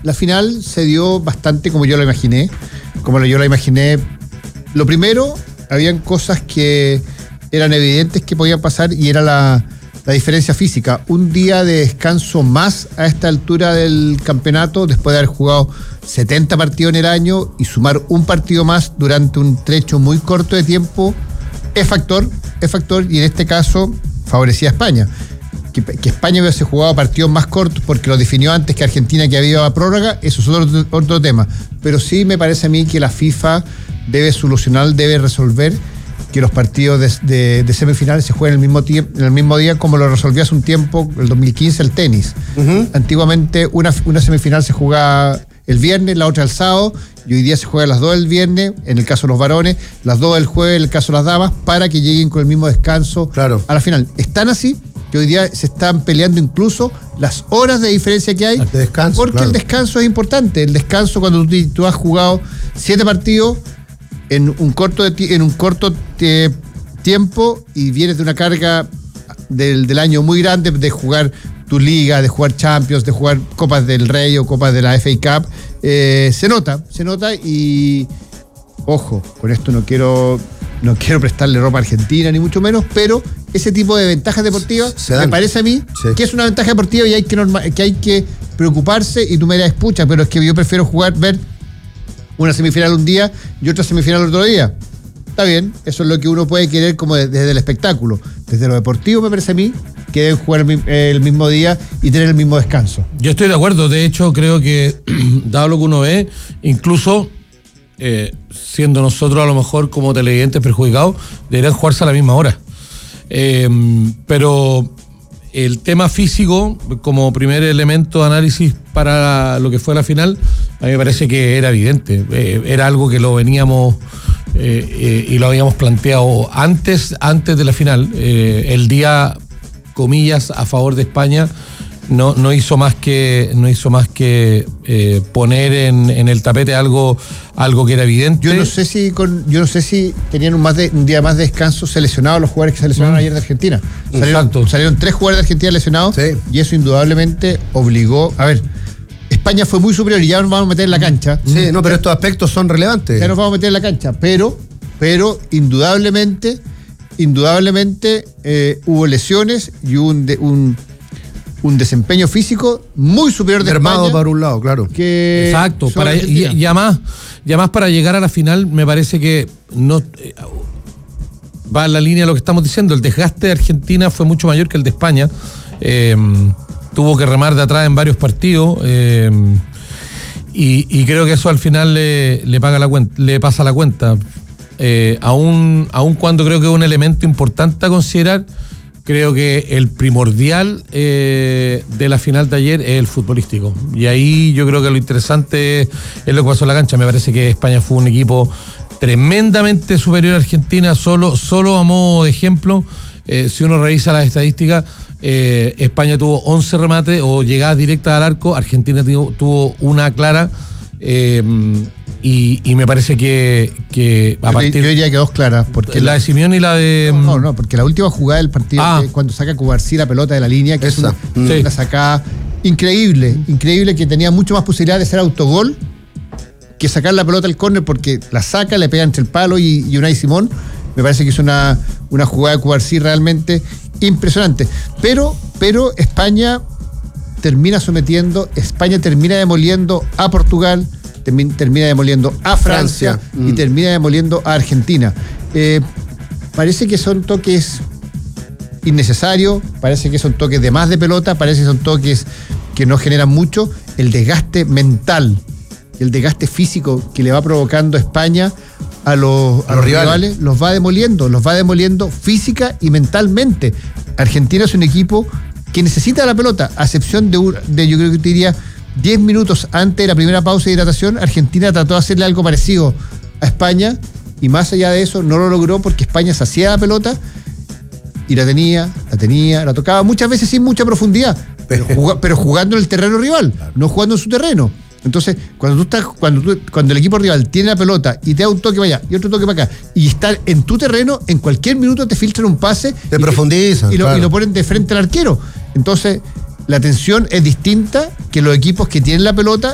La final se dio bastante como yo lo imaginé. Lo primero, habían cosas que eran evidentes que podían pasar y era la diferencia física. Un día de descanso más a esta altura del campeonato, después de haber jugado 70 partidos en el año y sumar un partido más durante un trecho muy corto de tiempo, es factor, y en este caso favorecía a España. Que España hubiese jugado partidos más cortos porque lo definió antes que Argentina, que había ido a prórroga, eso es otro tema. Pero sí me parece a mí que la FIFA debe resolver que los partidos de semifinales se jueguen en el mismo día, como lo resolvió hace un tiempo, el 2015, el tenis. Uh-huh. Antiguamente una semifinal se jugaba el viernes, la otra el sábado, y hoy día se juega a las 2 del viernes, en el caso de los varones, las 2 del jueves, en el caso de las damas, para que lleguen con el mismo descanso a la final. Están así que hoy día se están peleando incluso las horas de diferencia que hay, porque el descanso es importante. El descanso, cuando tú has jugado 7 partidos en un corto tiempo y vienes de una carga del año muy grande, de jugar tu liga, de jugar Champions, de jugar Copas del Rey o Copas de la FA Cup, se nota y ojo, con esto no quiero prestarle ropa a Argentina ni mucho menos, pero ese tipo de ventajas deportivas me parece a mí que es una ventaja deportiva y hay que preocuparse. Y tú me dirás, pucha, pero es que yo prefiero ver una semifinal un día y otra semifinal otro día. Está bien, eso es lo que uno puede querer como desde el espectáculo. Desde lo deportivo me parece a mí que deben jugar el mismo día y tener el mismo descanso. Yo estoy de acuerdo, de hecho creo que dado lo que uno ve, incluso siendo nosotros a lo mejor como televidentes perjudicados, deberían jugarse a la misma hora. Pero el tema físico, como primer elemento de análisis para lo que fue la final, a mí me parece que era evidente. Era algo que lo veníamos y lo habíamos planteado antes de la final. El día, comillas, a favor de España no hizo más que poner en el tapete algo que era evidente. Yo no sé si tenían un día más de descanso seleccionados los jugadores que se lesionaron ayer de Argentina. Salieron 3 jugadores de Argentina lesionados, y eso indudablemente obligó. A ver, España fue muy superior y ya nos vamos a meter en la cancha. Sí, no, pero estos aspectos son relevantes. Ya nos vamos a meter en la cancha, pero indudablemente hubo lesiones y un desempeño físico muy superior de España. Armado para un lado, claro. Exacto. Y además para llegar a la final me parece que no va en la línea de lo que estamos diciendo. El desgaste de Argentina fue mucho mayor que el de España. Tuvo que remar de atrás en varios partidos y creo que eso al final le pasa la cuenta. Aún cuando creo que es un elemento importante a considerar, creo que el primordial de la final de ayer es el futbolístico. Y ahí yo creo que lo interesante es lo que pasó en la cancha. Me parece que España fue un equipo tremendamente superior a Argentina, solo a modo de ejemplo. Si uno revisa las estadísticas, España tuvo 11 remates o llegadas directas al arco, Argentina tuvo una clara. Y me parece que a partir... Yo diría que 2 claras. Porque la de Simeón y la de... No, porque la última jugada del partido, cuando saca Cubarsí la pelota de la línea, que esa. Es una sacada increíble, que tenía mucho más posibilidad de ser autogol que sacar la pelota al córner, porque la saca, le pega entre el palo y Unai Simón. Me parece que es una jugada de Cubarsí realmente impresionante. Pero España termina demoliendo a Portugal, termina demoliendo a Francia y termina demoliendo a Argentina. Parece que son toques innecesarios, parece que son toques de más de pelota, parece que son toques que no generan mucho. El desgaste mental, el desgaste físico que le va provocando España a los rivales los va demoliendo física y mentalmente. Argentina es un equipo que necesita la pelota, a excepción de yo creo que te diría 10 minutos antes de la primera pausa de hidratación. Argentina trató de hacerle algo parecido a España y más allá de eso no lo logró, porque España se hacía la pelota y la tocaba muchas veces sin mucha profundidad, pero jugando en el terreno rival, no jugando en su terreno. Entonces, cuando el equipo rival tiene la pelota y te da un toque para allá y otro toque para acá y está en tu terreno, en cualquier minuto te filtran un pase, te profundizan y lo ponen de frente al arquero. Entonces, la tensión es distinta que los equipos que tienen la pelota